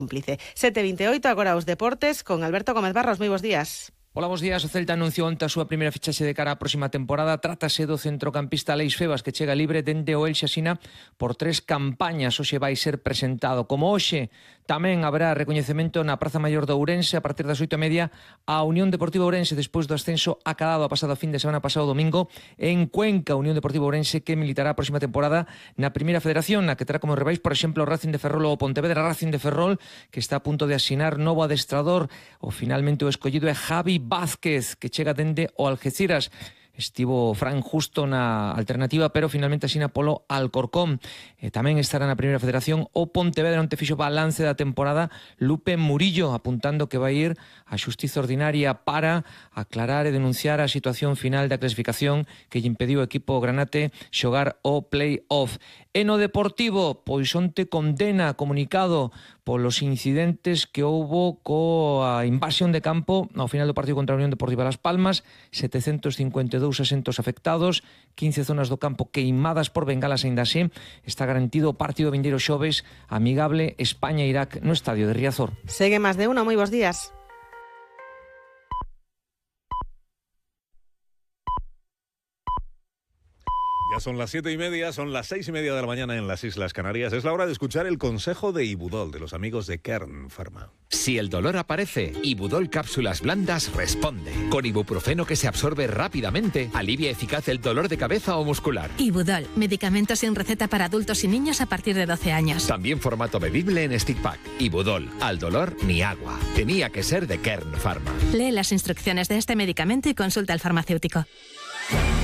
cómplice. 7:28, agora os deportes con Alberto Gómez Barros. Moi bons días. Hola, bons días. O Celta anunciou onte a súa primeira fichaxe de cara á próxima temporada. Trátase do centrocampista Aleix Febas, que chega libre dende o Elxe Asina por 3 campañas. Hoxe vai ser presentado. Como hoxe tamén haberá recoñecemento na Praza Maior de Ourense a partir das 8:30 a Unión Deportiva Ourense despois do ascenso acadado a pasado fin de semana pasado domingo en Cuenca. Unión Deportiva Ourense que militará a próxima temporada na Primeira Federación, na que terá como rivais, por exemplo, o Racing de Ferrol ou o Pontevedra Racing de Ferrol, que está a punto de asinar novo adestrador. O finalmente o escollido é Javi Vázquez, que chega dende o Algeciras. Estivo Fran Justo na alternativa, pero finalmente asina polo Alcorcón. Tamén estará na Primeira Federación o Pontevedra, onde fixo balance da temporada Lupe Murillo, apuntando que vai ir á xustiza ordinaria para aclarar e denunciar a situación final da clasificación que lle impediu o equipo granate xogar o play-off. E no Deportivo, pois onte condena comunicado polos incidentes que houbo coa invasión de campo ao final do partido contra a Unión Deportiva Las Palmas. 752 asentos afectados, 15 zonas do campo queimadas por bengalas. Aínda así, está garantido o partido vindeiro xoves amigable España-Irak no estadio de Riazor. Segue Más de Uno, moi bons días. Ya son las 7:30, son las 6:30 de la mañana en las Islas Canarias. Es la hora de escuchar el consejo de Ibudol, de los amigos de Kern Pharma. Si el dolor aparece, Ibudol Cápsulas Blandas responde. Con ibuprofeno que se absorbe rápidamente, alivia eficaz el dolor de cabeza o muscular. Ibudol, medicamento sin receta para adultos y niños a partir de 12 años. También formato bebible en stick pack. Ibudol, al dolor ni agua. Tenía que ser de Kern Pharma. Lee las instrucciones de este medicamento y consulta al farmacéutico.